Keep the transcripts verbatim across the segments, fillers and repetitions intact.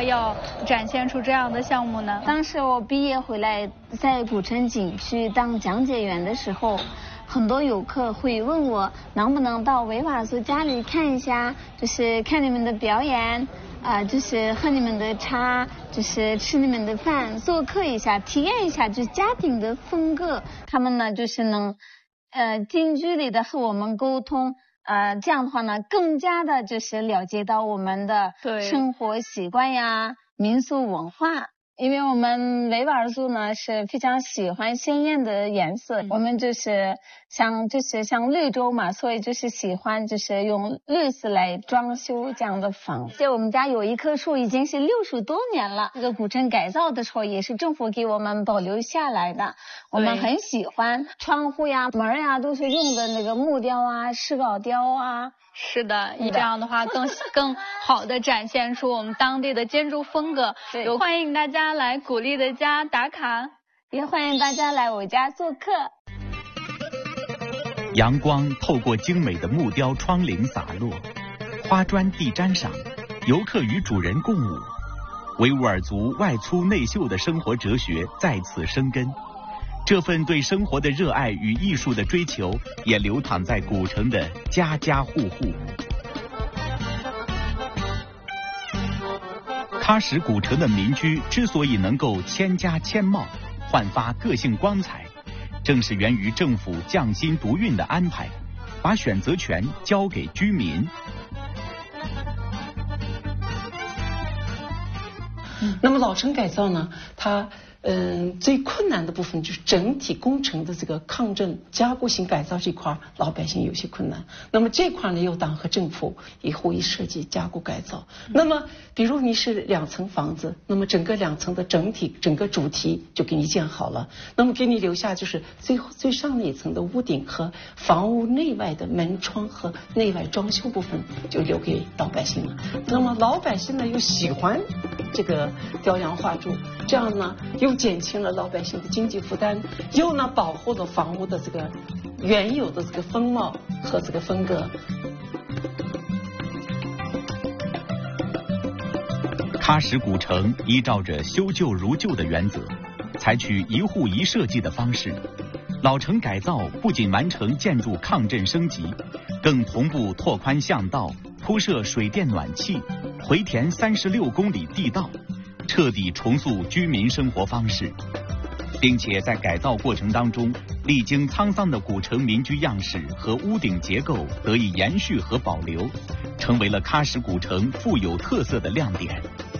要展现出这样的项目呢？ 当时我毕业回来，在古城景区当讲解员的时候，很多游客会问我能不能到维吾尔族家里看一下，就是看你们的表演，啊、呃，就是喝你们的茶，就是吃你们的饭，做客一下，体验一下就是家庭的风格。他们呢就是能，呃，近距离的和我们沟通。呃，这样的话呢，更加的就是了解到我们的生活习惯呀、民俗文化。因为我们维吾尔族呢是非常喜欢鲜艳的颜色，嗯、我们就是像就是像绿洲嘛，所以就是喜欢就是用绿色来装修这样的房子。我们家有一棵树已经是六十多年了，这个古城改造的时候也是政府给我们保留下来的，我们很喜欢。窗户呀、门呀都是用的那个木雕啊、石膏雕啊。 是的，这样的话更更好的展现出我们当地的建筑风格。有欢迎大家来古丽的家打卡， 也欢迎大家来我家做客。 阳光透过精美的木雕窗棂洒落，花砖地毡上，游客与主人共舞。维吾尔族外粗内秀的生活哲学再次生根。这份对生活的热爱与艺术的追求，也流淌在古城的家家户户。喀什古城的民居之所以能够千家千貌，焕发个性光彩，正是源于政府匠心独运的安排，把选择权交给居民。 那么老城改造呢，它嗯，最困难的部分就是整体工程的这个抗震加固性改造这块，老百姓有些困难。那么这块呢，由党和政府以后一设计加固改造。那么，比如你是两层房子，那么整个两层的整体整个主题就给你建好了，那么给你留下就是最最上那一层的屋顶和房屋内外的门窗和内外装修部分就留给老百姓了。那么老百姓呢又喜欢这个雕梁画柱，这样呢又减轻了老百姓的经济负担，又呢保护了房屋的这个原有的这个风貌和这个风格。 喀什古城依照着修旧如旧的原则，采取一户一设计的方式，老城改造不仅完成建筑抗震升级，更同步拓宽巷道，铺设水电暖气，回填三十六公里地道，彻底重塑居民生活方式，并且在改造过程当中，历经沧桑的古城民居样式和屋顶结构得以延续和保留，成为了喀什古城富有特色的亮点。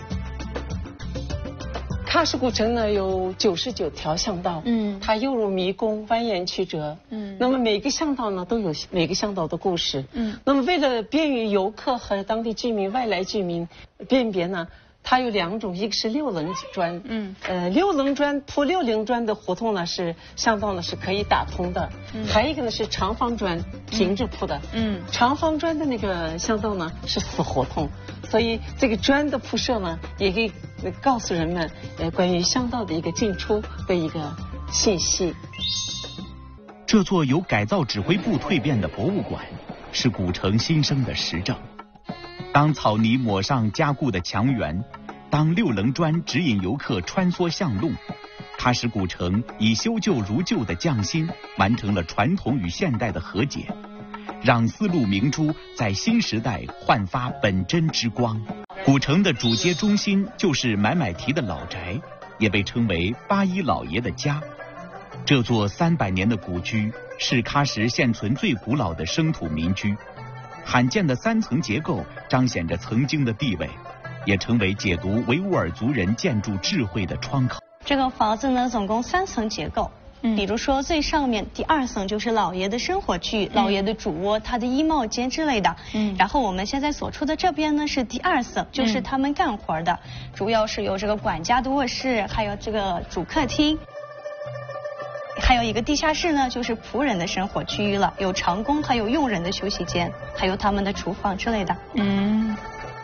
喀什古城呢有九十九条巷道，嗯，它犹如迷宫，蜿蜒曲折，嗯，那么每个巷道呢都有每个巷道的故事，嗯，那么为了便于游客和当地居民、外来居民辨别呢，它有两种，一个是六棱砖，嗯，呃，六棱砖铺六棱砖的胡同呢是巷道呢是可以打通的，嗯，还有一个呢是长方砖平着铺的，嗯，长方砖的那个巷道呢是死胡同，所以这个砖的铺设呢也可以告诉人们呃关于巷道的一个进出的一个信息。 这座由改造指挥部蜕变的博物馆，是古城新生的实证。当草泥抹上加固的墙垣，当六棱砖指引游客穿梭巷路，喀什古城以修旧如旧的匠心，完成了传统与现代的和解，让丝路明珠在新时代焕发本真之光。古城的主街中心就是买买提的老宅，也被称为八一老爷的家。这座三百年的古居是喀什现存最古老的生土民居，罕见的三层结构彰显着曾经的地位，也成为解读维吾尔族人建筑智慧的窗口。 这个房子呢，总共三层结构。嗯，比如说最上面第二层就是老爷的生活区域，嗯、老爷的主卧、他的衣帽间之类的。嗯，然后我们现在所处的这边呢是第二层，就是他们干活的，嗯、主要是有这个管家的卧室，还有这个主客厅。还有一个地下室呢，就是仆人的生活区域了，有长工，还有佣人的休息间，还有他们的厨房之类的。嗯，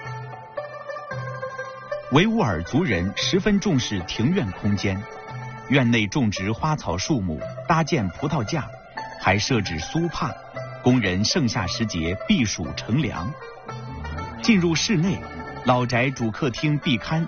维吾尔族人十分重视庭院空间，院内种植花草树木，搭建葡萄架，还设置苏帕，供人盛夏时节避暑乘凉。进入室内，老宅主客厅壁龛